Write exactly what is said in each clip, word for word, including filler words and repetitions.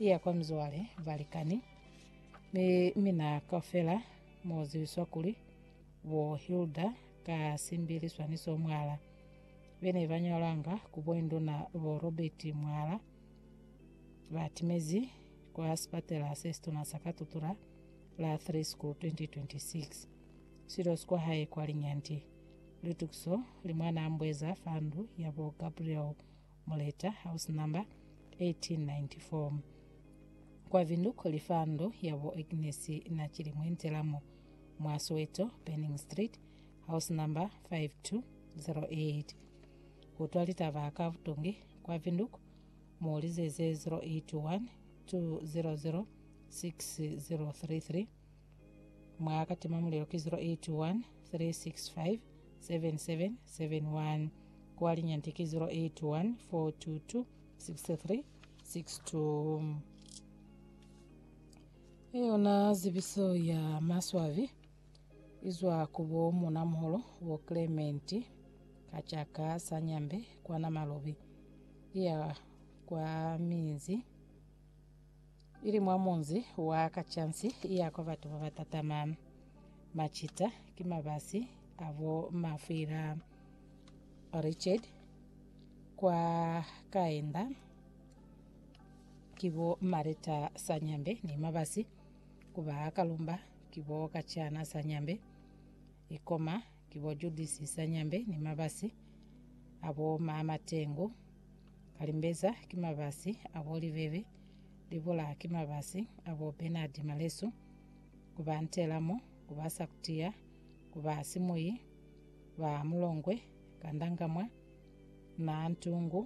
iya kwa mzwale valikani mi mina kafela mozi wiswakuli wo Hilda ka simbili swaniso mwala bene banyolanga kubwendo na bo Robert mwala batimezi kwa spatela sesto na sakatutura la three school twenty twenty-six siro skwa haye kwa linyanti litukso limwana ambweza fandu yabo Gabriel Muleta house number eighteen ninety-four kwa vinduko lifando yabo Agnes na chilimwentelamo Mwasweto Penning Street house number five two zero eight kutwalita vaka vutongi kwa vinduko muulizeze zero eight one two zero zero six zero three three mwakati mamuliro ki zero eight one three six five seven seven seven one kwa linyantiki zero eight one four two two six three six two. Eyo na zibiso ya maswavi izwa kubo munamuholo wo Clement kachaka sanyambe kwa namalobi iya kwa minzi ili mwamunzi wa kachansi iya kwa vatu vatatama machita kimabasi avo mafira Richard kwa kaenda kibo Marita sanyambe ni mabasi kuba kalumba kibo kachana sanyambe ikoma kibo Judisi sanyambe ni mabasi abo mama tengo kalimbeza kimabasi abo liveve libola kimabasi abo Bernard Malesu kuba ntelamo kuba sakutia kuba simuyi ba mulongwe kandangamwa na ntungu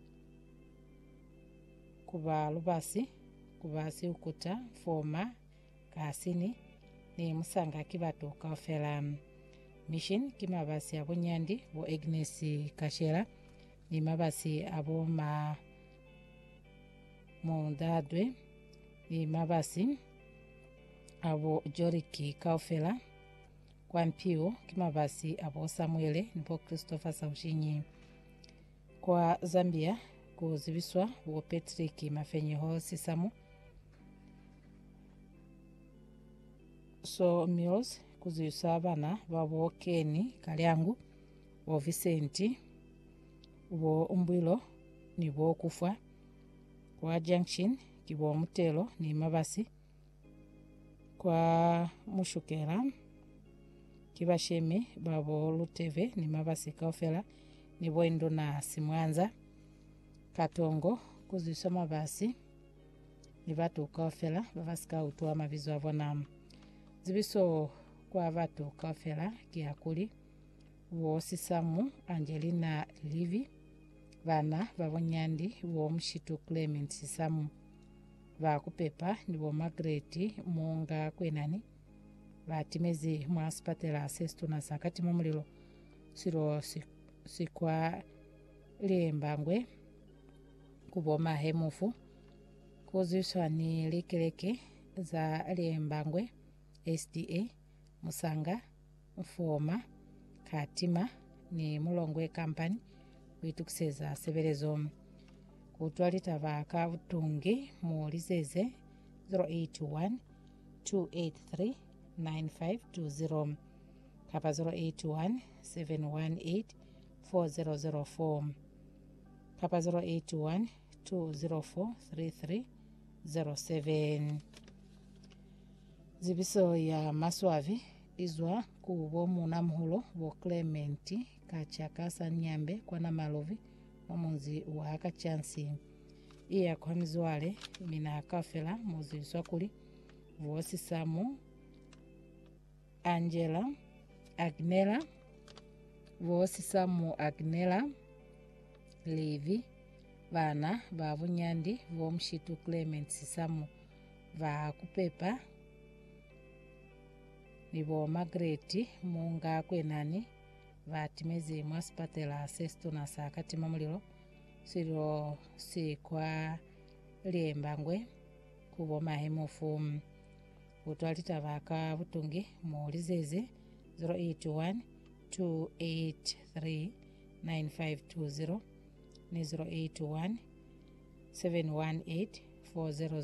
kuba lubasi kuba siukuta foma kasini ni musanga kibatu kafela mission kimabasi abo Nyandi bo Agnes Kashera ni mabasi abo ma Mondadwe ni mabasi abo Joriki Kaufela kwa mpio kimabasi abo Samuele nipo Christopher Saushinyi kwa Zambia kuzibiswa bo Patrick Mafenyeho Sisamu so Mills kuzibiswa abana babo Keni Kalyangu bo Vicenti bo Umbwilo ni bo Kufwa kwa Junction kibo Mutelo ni mabasi kwa Mushukera kibashemi babo Luteve ni mabasi Kaufela ni Bwendo na Simwanza Katongo kuziswa mabasi ni batu Kaufela babasika utuwa mavizo abona zibiso kwa batu Kaufela kiakuli wo Sisamu Angelina Livi bana babo Nyandi wo Mshitu Clement Sisamu bakupepa nibo Margaret Munga kwenani batimezi mwa spatela sesto na sakati momuliro siro sikwa liembangwe kuboma hemufu kuziswa ni lekeleke za liembangwe S D A Musanga Mfoma Katima ni mulongwe company witukiseza seberezo kutwalita vaka utungi muulizeze zero eight one two eight three nine five two zero kapa zero eight one seven one eight four zero zero four kapa zero eight one two zero four three three zero seven. Zibiso ya maswavi izwa kubo munamuholo bo Clement kachaka sanyambe kwa namalovi omunzi wa kachansi iya kwa mzwale mina kafela mozi wiswakuli vosi Samu Angela Agnela vosi Samu Agnela Levi bana babu Nyandi vo Mshitu Clement Sisamu va kupepa nibo Margaret Munga kwenani vatimezi mwaspatela sesto na sakati mamuliro siro si kwa liembangwe kubo mahemufu utwalita vaka butungi muulizeze zero eight one two eight three nine five two zero ni zero eight one seven one eight four zero